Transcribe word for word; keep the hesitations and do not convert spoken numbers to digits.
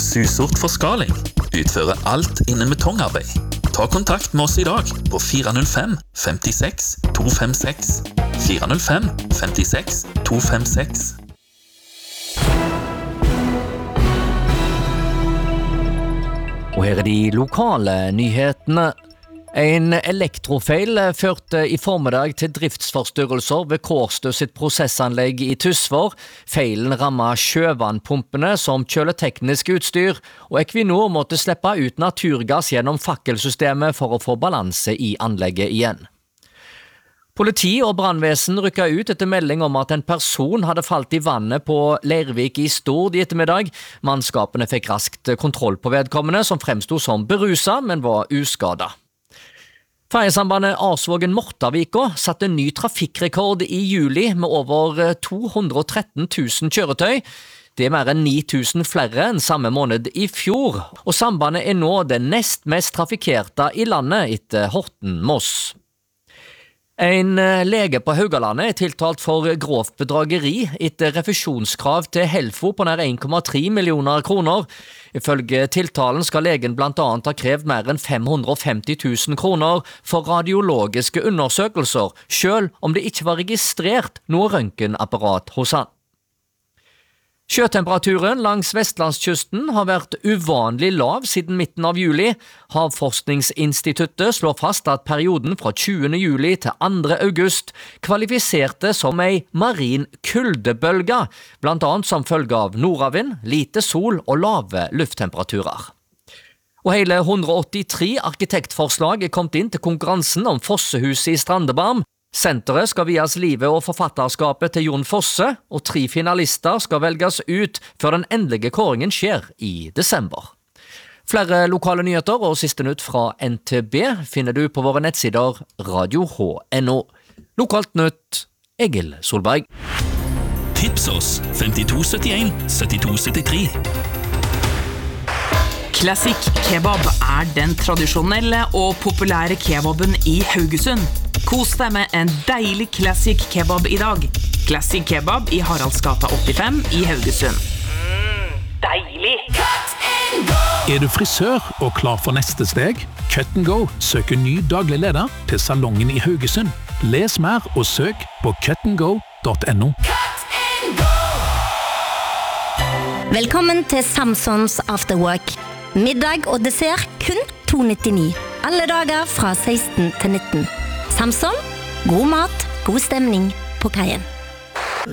susort forskaling. Utfører alt innen betongarbeid. Ta kontakt med oss i dag på fire null fem fem seks to fem seks. fire null fem fem seks to fem seks. Og her er de lokale nyhetene. En elektrofeil førte i formiddag til driftsforstyrrelser ved Kårstø sitt prosessanlegg i Tysvær. Feilen rammet sjøvannpumpene som kjøler teknisk utstyr, og Equinor måtte slippe ut naturgass gjennom fakkelsystemet for å få balanse i anlegget igjen. Politi og brannvesen rykket ut etter melding om at en person hadde falt i vannet på Leirvik i Stord i ettermiddag. Mannskapene fikk raskt kontroll på vedkommende, som fremstod som beruset, men var uskadet. Ferjesambandet Arsvågen-Mortavika satte ny trafikkrekord i juli med over to hundre og tretten tusen kjøretøy. Det er mer enn ni tusen flere enn samme måned i fjor, og sambandet er nå det nest mest trafikkerte i landet etter Horten-Moss. En lege på Haugalandet er tiltalt for grovt bedrageri etter refusjonskrav til Helfo på nær en komma tre millioner kroner. Ifølge tiltalen skal legen blant annet ha krevd mer enn fem hundre og femti tusen kroner for radiologiske undersøkelser, selv om det ikke var registrert noe røntgenapparat hos han. Sjøtemperaturen langs Vestlandskysten har vært uvanlig lav siden midten av juli. Havforskningsinstituttet slår fast at perioden fra tjuende juli til andre august kvalifiserte som ei marin kuldebølge, blant annet som følge av nordavind, lite sol og lave lufttemperaturer. Og hele hundre og åttitre arkitektforslag er kommet inn til konkurransen om Fossehuset i Strandebarm. Senteret skal vies livet og forfatterskapet til Jon Fosse, og tre finalister skal velges ut før den endelige kåringen skjer i desember. Flere lokale nyheter og siste nytt fra N T B finner du på våre nettsider radio h punktum n o. Lokalt nytt, Egil Solberg. Tips oss femtito syttien syttito syttitre. Classic Kebab er den tradisjonelle og populære kebaben i Haugesund. Kos deg med en deilig Classic Kebab i dag. Classic Kebab i Haraldsgata åttifem i Haugesund. Mm, deilig! Er du frisør og klar for neste steg? Cut and Go søker ny daglig leder til salongen i Haugesund. Les mer og søk på cut and go punktum no. Velkommen til Samsons Afterwork. Middag og dessert kun to nittini. Alle dager fra seksten til nitten. Samson, god mat, god stemning på kaien.